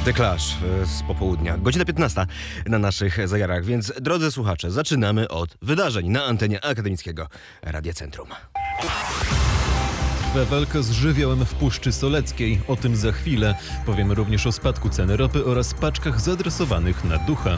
The Clash z popołudnia. Godzina 15 na naszych zegarach, więc drodzy słuchacze, zaczynamy od wydarzeń na antenie akademickiego Radia Centrum. Trwa walka z żywiołem w Puszczy Soleckiej. O tym za chwilę. Powiemy również o spadku ceny ropy oraz paczkach zaadresowanych na ducha.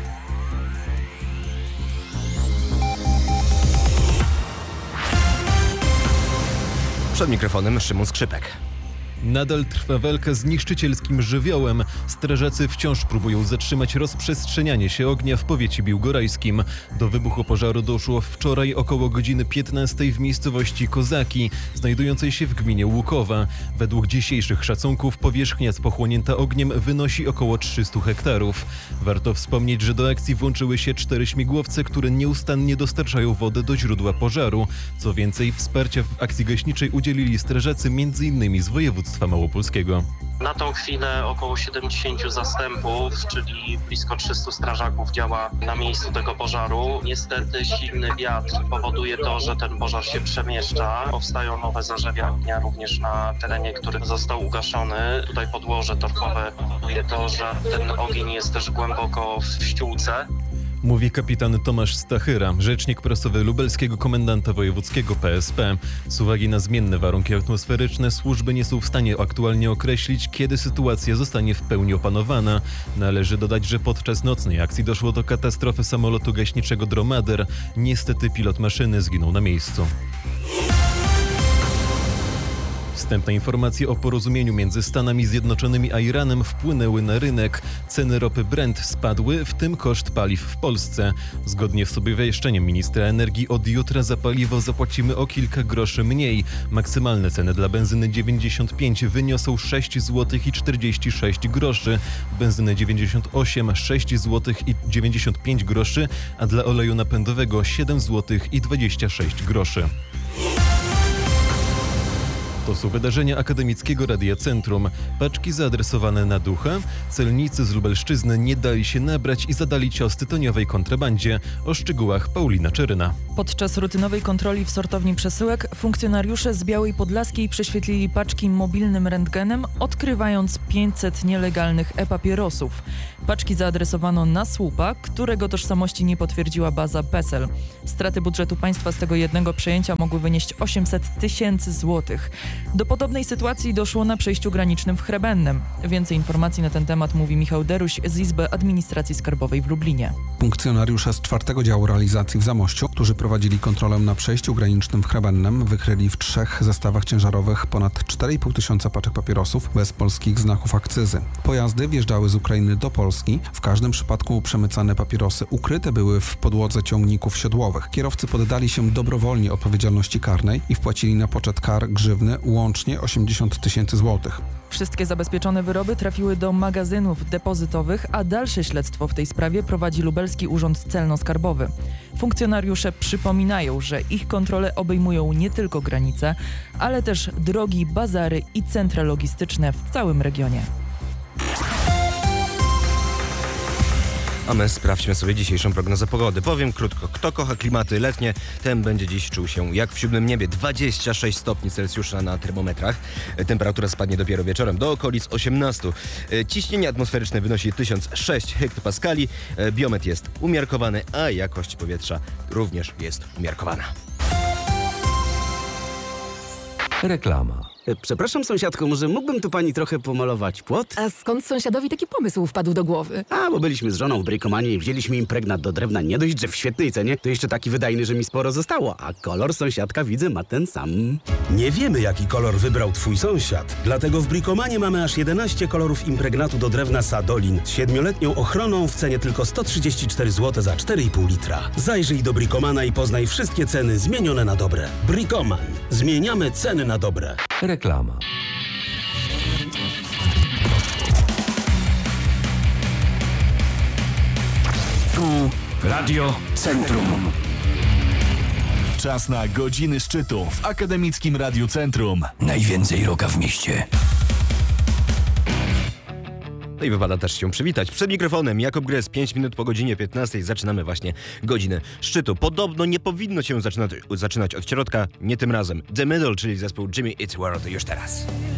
Przed mikrofonem Szymon Skrzypek. Nadal trwa walka z niszczycielskim żywiołem. Strażacy wciąż próbują zatrzymać rozprzestrzenianie się ognia w powiecie biłgorajskim. Do wybuchu pożaru doszło wczoraj około godziny 15 w miejscowości Kozaki, znajdującej się w gminie Łukowa. Według dzisiejszych szacunków powierzchnia pochłonięta ogniem wynosi około 300 hektarów. Warto wspomnieć, że do akcji włączyły się 4 śmigłowce, które nieustannie dostarczają wodę do źródła pożaru. Co więcej, wsparcia w akcji gaśniczej udzielili strażacy m.in. z województwa małopolskiego. Na tą chwilę około 70 zastępów, czyli blisko 300 strażaków działa na miejscu tego pożaru. Niestety silny wiatr powoduje to, że ten pożar się przemieszcza. Powstają nowe zarzewie ognia również na terenie, który został ugaszony. Tutaj podłoże torfowe powoduje to, że ten ogień jest też głęboko w ściółce. Mówi kapitan Tomasz Stachyra, rzecznik prasowy lubelskiego komendanta wojewódzkiego PSP. Z uwagi na zmienne warunki atmosferyczne służby nie są w stanie aktualnie określić, kiedy sytuacja zostanie w pełni opanowana. Należy dodać, że podczas nocnej akcji doszło do katastrofy samolotu gaśniczego Dromader. Niestety pilot maszyny zginął na miejscu. Wstępne informacje o porozumieniu między Stanami Zjednoczonymi a Iranem wpłynęły na rynek. Ceny ropy Brent spadły, w tym koszt paliw w Polsce. Zgodnie z obwieszczeniem ministra energii od jutra za paliwo zapłacimy o kilka groszy mniej. Maksymalne ceny dla benzyny 95 wyniosą 6 zł i 46 groszy, benzyny 98 6 zł i 95 groszy, a dla oleju napędowego 7 zł i 26 groszy. To są wydarzenia akademickiego Radia Centrum. Paczki zaadresowane na ducha. Celnicy z Lubelszczyzny nie dali się nabrać i zadali cios tytoniowej kontrabandzie. O szczegółach Paulina Czeryna. Podczas rutynowej kontroli w sortowni przesyłek funkcjonariusze z Białej Podlaskiej prześwietlili paczki mobilnym rentgenem, odkrywając 500 nielegalnych e-papierosów. Paczki zaadresowano na słupa, którego tożsamości nie potwierdziła baza PESEL. Straty budżetu państwa z tego jednego przejęcia mogły wynieść 800 000 złotych. Do podobnej sytuacji doszło na przejściu granicznym w Chrebennem. Więcej informacji na ten temat mówi Michał Deruś z Izby Administracji Skarbowej w Lublinie. Funkcjonariusze z 4 działu realizacji w Zamościu, którzy prowadzili kontrolę na przejściu granicznym w Chrebennem, wykryli w 3 zestawach ciężarowych ponad 4,5 tysiąca paczek papierosów bez polskich znaków akcyzy. Pojazdy wjeżdżały z Ukrainy do Polski. W każdym przypadku przemycane papierosy ukryte były w podłodze ciągników siodłowych. Kierowcy poddali się dobrowolnie odpowiedzialności karnej i wpłacili na poczet kar grzywny łącznie 80 000 złotych. Wszystkie zabezpieczone wyroby trafiły do magazynów depozytowych, a dalsze śledztwo w tej sprawie prowadzi Lubelski Urząd Celno-Skarbowy. Funkcjonariusze przypominają, że ich kontrole obejmują nie tylko granice, ale też drogi, bazary i centra logistyczne w całym regionie. A my sprawdźmy sobie dzisiejszą prognozę pogody. Powiem krótko, kto kocha klimaty letnie, ten będzie dziś czuł się jak w siódmym niebie. 26 stopni Celsjusza na termometrach. Temperatura spadnie dopiero wieczorem do okolic 18. Ciśnienie atmosferyczne wynosi 1006 hektopaskali. Biometr jest umiarkowany, a jakość powietrza również jest umiarkowana. Reklama. Przepraszam sąsiadko, może mógłbym tu pani trochę pomalować płot? A skąd sąsiadowi taki pomysł wpadł do głowy? Bo byliśmy z żoną w Brikomanie i wzięliśmy impregnat do drewna nie dość, że w świetnej cenie, to jeszcze taki wydajny, że mi sporo zostało. A kolor sąsiadka widzę ma ten sam. Nie wiemy, jaki kolor wybrał twój sąsiad. Dlatego w Brikomanie mamy aż 11 kolorów impregnatu do drewna Sadolin z 7-letnią ochroną w cenie tylko 134 zł za 4,5 litra. Zajrzyj do Brikomana i poznaj wszystkie ceny zmienione na dobre. Brikoman. Zmieniamy ceny na dobre. Reklama. Tu Radio Centrum. Czas na godziny szczytu w Akademickim Radiu Centrum. Najwięcej rocka w mieście. No i wypada też się przywitać. Przed mikrofonem Jakub Gres, 5 minut po godzinie 15 zaczynamy właśnie godzinę szczytu. Podobno nie powinno się zaczynać od środka, nie tym razem. The Middle, czyli zespół Jimmy Eats World już teraz.